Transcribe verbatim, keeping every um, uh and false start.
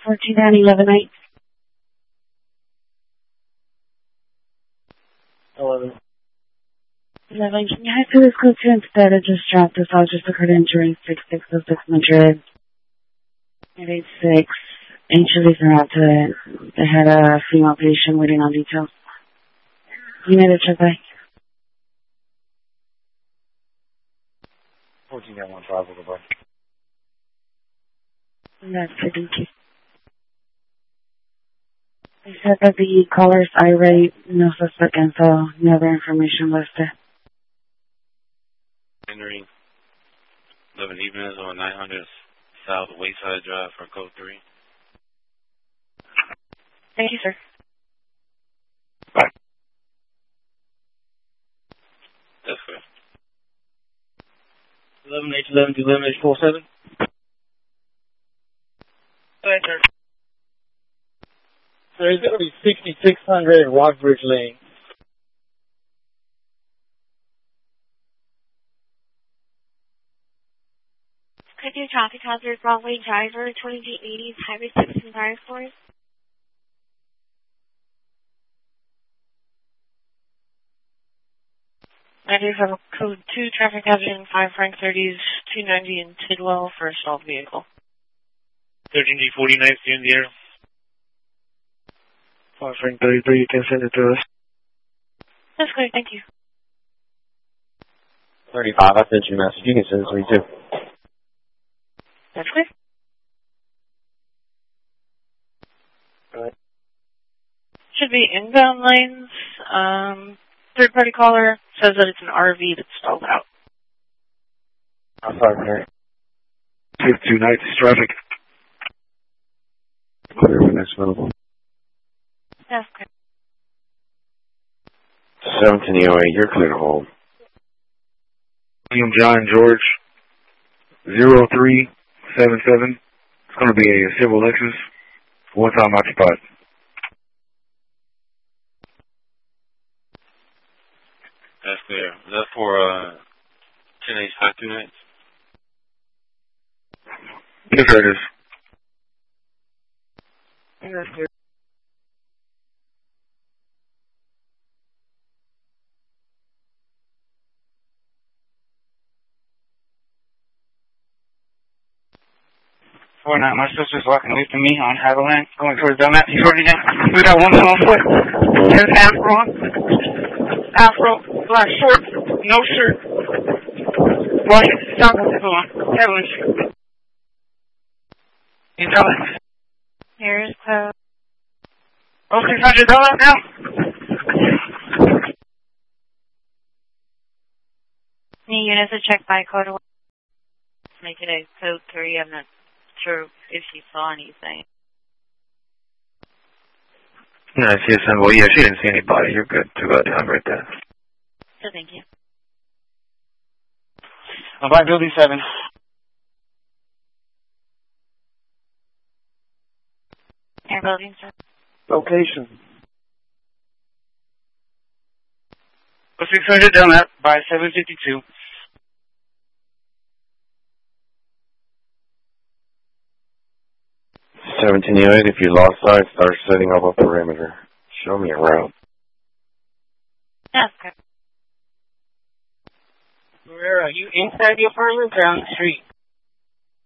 fourteen down, eleven eight. eleven. eleven, can you head to this code two instead of just drop this? I'll just occurred injury, six six oh six Madrid. eight eight six. Anchovies are out to it. They had a female patient waiting on details. You made a check back. fourteen down, one five, goodbye. That's it, thank you. They said that the caller's irate, no suspect info, no other information listed. Henry, eleven evenings on nine hundred South Wayside Drive for code three. Thank you, sir. Bye. That's good. eleven H eleven to eleven H forty-seven. Go ahead, sir. So it's going to be sixty-six hundred Rockbridge Lane. Could you traffic hazard Broadway driver, twenty-eight eighties, Highway six in Fire Force? I do have a code two traffic hazard in five Frank thirties, two ninety in Tidwell for assault vehicle. thirteen D forty-nine, in the air. five Frank thirty-three, you can send it to us. That's great, thank you. thirty-five, I sent you a message. You can send it to me too. That's clear. Go ahead. Should be inbound lanes. Um, third party caller says that it's an R V that's stalled out. I'm sorry, Mary. fifty-two nights traffic. Clear when that's available. That's clear. seventeen E oh eight, you're clear to hold. William John George, zero three seven seven. It's going to be a civil Lexus, one time occupied. That's clear. Is that for uh, ten H five two nights? Yes, sir, it is. That's clear. Four nine, my sister's walking away from me on Haviland, going towards Belknap. He's already down. We got one on foot. His afro on. Afro, black shorts, no shirt. Watch it. Stop with the on. Haviland shirt. He's coming. Here's code. Oh, six hundred dollars now. Any units to check by code one. Make it a code three. I'm not sure if she saw anything. No, she said, well, yeah, she didn't see anybody. You're good to go down right there. So thank you. I'm by building seven. Air building, sir. Location. Oh, six hundred down that by seven fifty-two. seventeen E oh eight, if you lost sight, start setting up a perimeter. Show me a route. That's good. Where are you? Inside the apartment or on the street?